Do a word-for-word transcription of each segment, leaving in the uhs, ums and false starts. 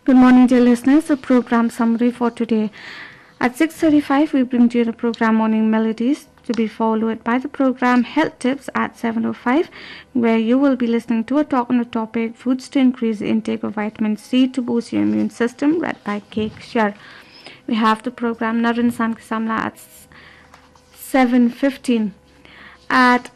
Good morning, dear listeners. The program summary for today. At six thirty-five, we bring to you the program Morning Melodies, to be followed by the program Health Tips at seven oh five, where you will be listening to a talk on the topic Foods to Increase the Intake of Vitamin C to Boost Your Immune System, read by Cake Share. We have the program Naran San Kisamla at seven fifteen. At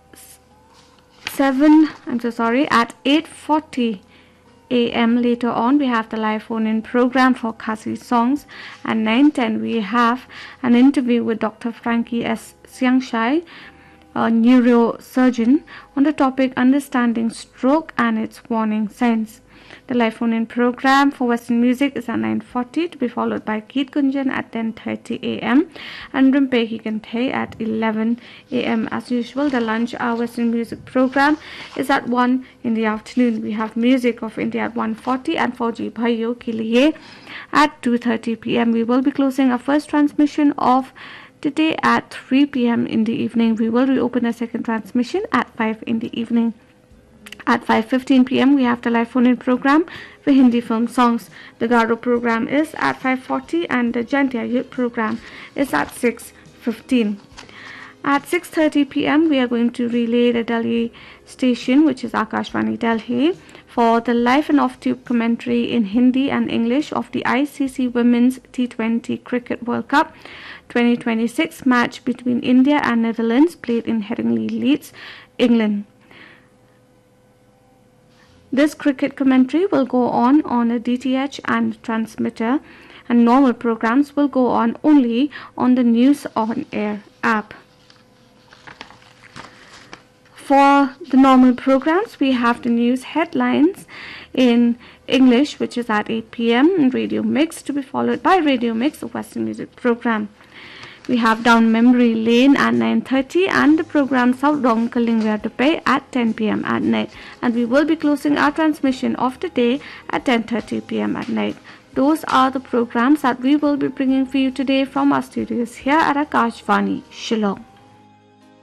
seven, I'm so sorry, at eight forty A M later on, we have the live phone-in program for Khasi songs. At nine ten, we have an interview with Doctor Frankie S. Siangshai, a neurosurgeon, on the topic Understanding Stroke and its Warning Signs. The live phone-in program for Western music is at nine forty, to be followed by Geet Gunjan at ten thirty A M and Rimpe Hikanthe at eleven A M As usual, the lunch hour Western music program is at one in the afternoon. We have Music of India at one forty and Fauji Bhaiyo Ke Liye at two thirty P M We will be closing our first transmission of today at three P M in the evening. We will reopen a second transmission at five in the evening. At five fifteen P M we have the live phone-in program for Hindi film songs. The Garo program is at five forty and the Jantia Youth program is at six fifteen. At six thirty P M we are going to relay the Delhi station, which is Akashvani Delhi, for the live and off-tube commentary in Hindi and English of the I C C Women's T twenty Cricket World Cup twenty twenty-six match between India and Netherlands, played in Headingley, Leeds, England. This cricket commentary will go on on a D T H and transmitter, and normal programs will go on only on the News on Air app. For the normal programs, we have the news headlines in English, which is at eight P M Radio Mix, to be followed by Radio Mix, a Western music program. We have Down Memory Lane at nine thirty and the program South Dong Kalingwa Dupe at ten P M at night. And we will be closing our transmission of the day at ten thirty P M at night. Those are the programs that we will be bringing for you today from our studios here at Akashvani. Shalom.